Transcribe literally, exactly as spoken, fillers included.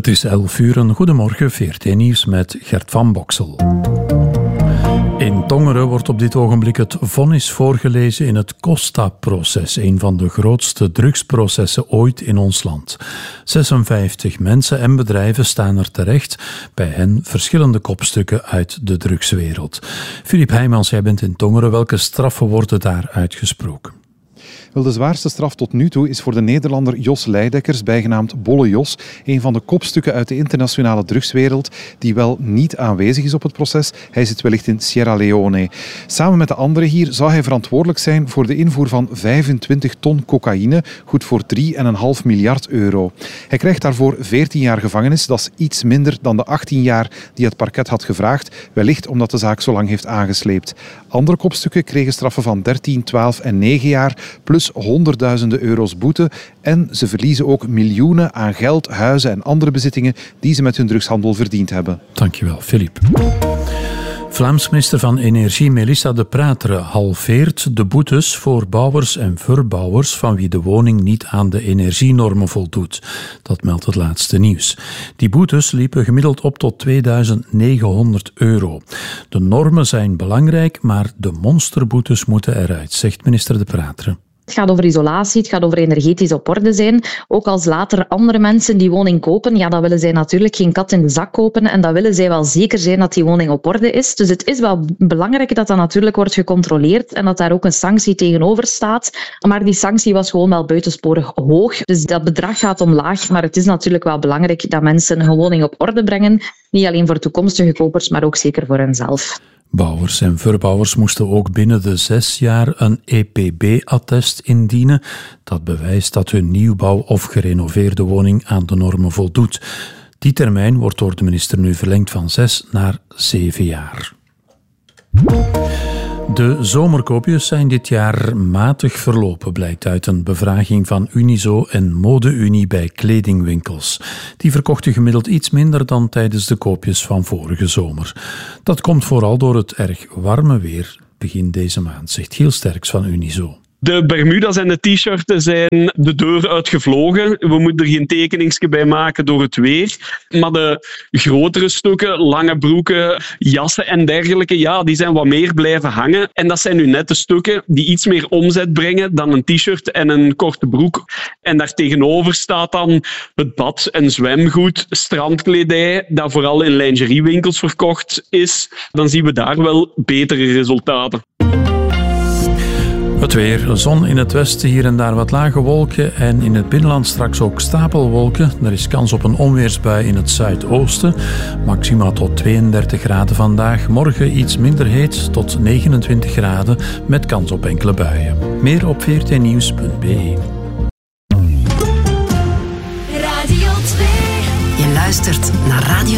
Het is elf uur, een goedemorgen, V R T Nieuws met Gert van Boksel. In Tongeren wordt op dit ogenblik het vonnis voorgelezen in het Costa-proces, een van de grootste drugsprocessen ooit in ons land. zesenvijftig mensen en bedrijven staan er terecht, bij hen verschillende kopstukken uit de drugswereld. Filip Heijmans, jij bent in Tongeren. Welke straffen worden daar uitgesproken? Wel, de zwaarste straf tot nu toe is voor de Nederlander Jos Leidekkers, bijgenaamd Bolle Jos, een van de kopstukken uit de internationale drugswereld, die wel niet aanwezig is op het proces. Hij zit wellicht in Sierra Leone. Samen met de anderen hier zou hij verantwoordelijk zijn voor de invoer van vijfentwintig ton cocaïne, goed voor drie komma vijf miljard euro. Hij krijgt daarvoor veertien jaar gevangenis, dat is iets minder dan de achttien jaar die het parket had gevraagd, wellicht omdat de zaak zo lang heeft aangesleept. Andere kopstukken kregen straffen van dertien, twaalf en negen jaar, plus honderdduizenden euro's boete en ze verliezen ook miljoenen aan geld, huizen en andere bezittingen die ze met hun drugshandel verdiend hebben. Dankjewel, Filip. Vlaams minister van Energie Melissa De Prateren halveert de boetes voor bouwers en verbouwers van wie de woning niet aan de energienormen voldoet. Dat meldt het laatste nieuws. Die boetes liepen gemiddeld op tot tweeduizend negenhonderd euro. De normen zijn belangrijk, maar de monsterboetes moeten eruit, zegt minister De Prateren. Het gaat over isolatie, het gaat over energetisch op orde zijn. Ook als later andere mensen die woning kopen, ja, dan willen zij natuurlijk geen kat in de zak kopen en dan willen zij wel zeker zijn dat die woning op orde is. Dus het is wel belangrijk dat dat natuurlijk wordt gecontroleerd en dat daar ook een sanctie tegenover staat. Maar die sanctie was gewoon wel buitensporig hoog. Dus dat bedrag gaat omlaag, maar het is natuurlijk wel belangrijk dat mensen hun woning op orde brengen. Niet alleen voor toekomstige kopers, maar ook zeker voor henzelf. Bouwers en verbouwers moesten ook binnen de zes jaar een E P B-attest indienen. Dat bewijst dat hun nieuwbouw of gerenoveerde woning aan de normen voldoet. Die termijn wordt door de minister nu verlengd van zes naar zeven jaar. De zomerkoopjes zijn dit jaar matig verlopen, blijkt uit een bevraging van Unizo en Mode-Unie bij kledingwinkels. Die verkochten gemiddeld iets minder dan tijdens de koopjes van vorige zomer. Dat komt vooral door het erg warme weer begin deze maand, zegt Giel Sterks van Unizo. De Bermuda's en de t-shirten zijn de deur uitgevlogen. We moeten er geen tekeningsje bij maken door het weer. Maar de grotere stukken, lange broeken, jassen en dergelijke, ja, die zijn wat meer blijven hangen. En dat zijn nu net de stukken die iets meer omzet brengen dan een t-shirt en een korte broek. En daartegenover staat dan het bad- en zwemgoed, strandkledij, dat vooral in lingeriewinkels verkocht is. Dan zien we daar wel betere resultaten. Het weer, zon in het westen, hier en daar wat lage wolken en in het binnenland straks ook stapelwolken. Er is kans op een onweersbui in het zuidoosten. Maxima tot tweeëndertig graden vandaag. Morgen iets minder heet, tot negenentwintig graden, met kans op enkele buien. Meer op v r t nieuws punt b e. Radio twee. Je luistert naar Radio